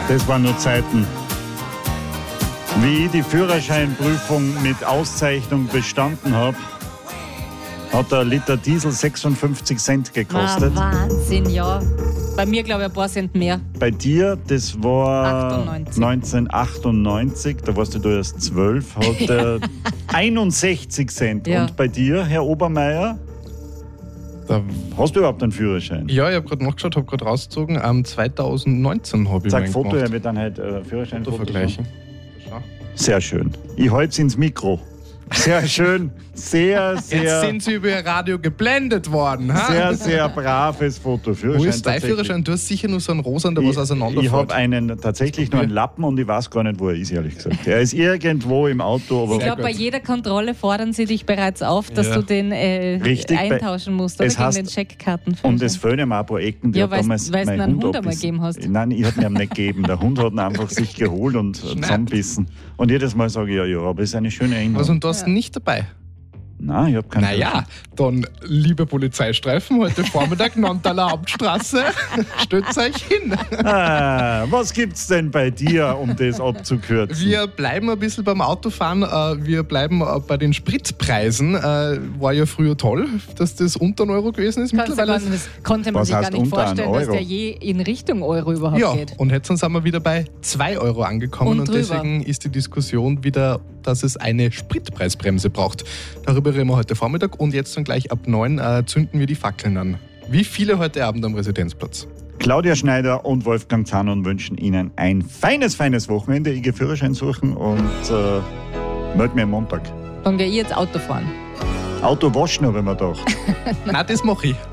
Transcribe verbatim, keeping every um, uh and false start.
Das waren nur Zeiten. Wie ich die Führerscheinprüfung mit Auszeichnung bestanden habe, hat der Liter Diesel sechsundfünfzig Cent gekostet. Ah, Wahnsinn, ja. Bei mir, glaube ich, ein paar Cent mehr. Bei dir, das war achtundneunzig. neunzehnhundertachtundneunzig, da warst du erst zwölf, hat er einundsechzig Cent. Ja. Und bei dir, Herr Obermeier, Da, hast du überhaupt einen Führerschein? ja, ich habe gerade nachgeschaut, habe gerade rausgezogen. Ähm, zweitausendneunzehn habe ich Sag meinen Foto, gemacht. er wird dann halt äh, Führerschein Foto vergleichen. Schau. Sehr schön. Ich halte es ins Mikro. Sehr schön. Sehr, Jetzt sehr, sind sie über ihr Radio geblendet worden. Ha? sehr, sehr braves Foto. Wo Führerschein ist dein tatsächlich. Führerschein? Du hast sicher nur so einen rosa, der was Ich, auseinanderfällt. ich habe einen tatsächlich nur einen Lappen und ich weiß gar nicht, wo er ist, ehrlich gesagt. Er ist irgendwo im Auto, aber Ich glaube, bei gut. jeder Kontrolle fordern sie dich bereits auf, dass Ja. du den äh, Richtig, bei- eintauschen musst oder es gegen heißt- den Checkkarten. und es fehlen ihm auch ein paar Ecken. Die Ja, hat weil's- damals weil's mein ihn einen Hund einmal abbissen. gegeben hast. Nein, ich habe ihn ihm nicht gegeben. Der Hund hat ihn einfach sich geholt und zusammenbissen. Und jedes Mal sage ich, ja, ja, aber es ist eine schöne Erinnerung. Was, und du hast Ja. nicht dabei? Nein, ich habe keinen Naja, dann, liebe Polizeistreifen, heute Vormittag, Nantaler Hauptstraße, stellt euch hin. Ah, was gibt's denn bei dir, um das abzukürzen? Wir bleiben ein bisschen beim Autofahren, äh, wir bleiben äh, bei den Spritpreisen. Äh, War ja früher toll, dass das unter einen Euro gewesen ist. Kannst du Mittlerweile gar nicht, das konnte man Was sich gar heißt nicht unter einen vorstellen, dass Euro? der je in Richtung Euro überhaupt ja, geht. und jetzt sind wir wieder bei zwei Euro angekommen Und und, drüber. deswegen ist die Diskussion wieder, dass es eine Spritpreisbremse braucht. Darüber reden wir heute Vormittag und jetzt dann gleich ab neun äh, zünden wir die Fackeln an. Wie viele heute Abend am Residenzplatz? Claudia Schneider und Wolfgang Zanon wünschen Ihnen ein feines, feines Wochenende. Ich gehe Führerschein suchen und äh, melde mich am Montag. Dann gehe ich jetzt Auto fahren. Auto waschen habe ich mir gedacht. Na, das mache ich.